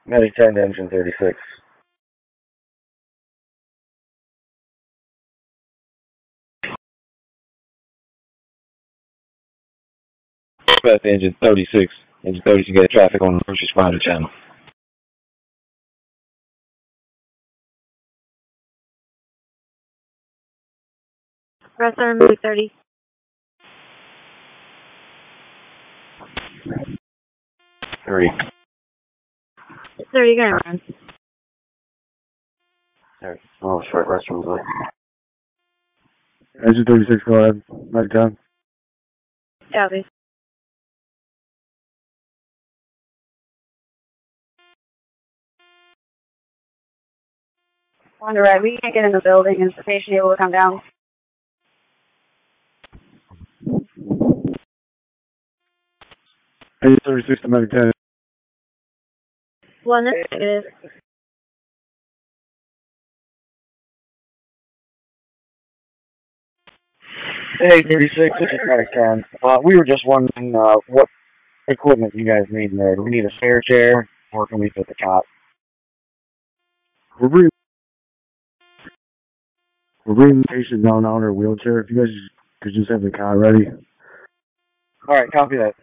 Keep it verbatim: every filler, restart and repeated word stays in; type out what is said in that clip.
Medic ten to engine thirty-six. Dispatch engine thirty-six. Engine thirty-six, you get traffic on the first responder channel. Press on Medic thirty. thirty. thirty, gonna run. There's small short restrooms left. Engine thirty-six, go ahead. Medic ten. Copy. On the right, we can't get in the building. Is the patient able to come down? Engine thirty-six to Medic ten. One negative. Hey, thirty-six, this is Medic ten. Uh, we were just wondering uh, what equipment you guys need in there. Do we need a spare chair, or can we fit the cot? We're bringing, we're bringing the patient down on her wheelchair. If you guys could just have the cot ready. All right, copy that.